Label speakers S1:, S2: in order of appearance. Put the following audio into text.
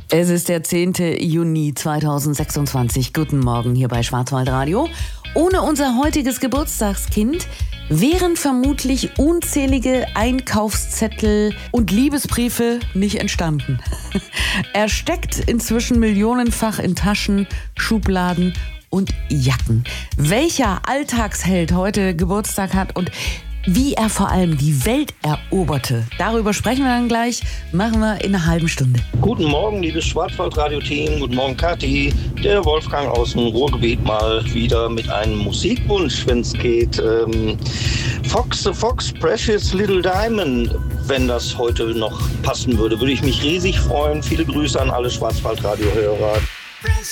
S1: Es ist der 10. Juni 2026. Guten Morgen hier bei Schwarzwaldradio. Ohne unser heutiges Geburtstagskind wären vermutlich unzählige Einkaufszettel und Liebesbriefe nicht entstanden. Er steckt inzwischen millionenfach in Taschen, Schubladen und Jacken. Welcher Alltagsheld heute Geburtstag hat und wie er vor allem die Welt eroberte, darüber sprechen wir dann gleich, machen wir in einer halben Stunde.
S2: Guten Morgen, liebes Schwarzwaldradio-Team. Guten Morgen, Kathi. Der Wolfgang aus dem Ruhrgebiet mal wieder mit einem Musikwunsch, wenn es geht. Fox the Fox, Precious Little Diamond. Wenn das heute noch passen würde, würde ich mich riesig freuen. Viele Grüße an alle Schwarzwaldradio-Hörer.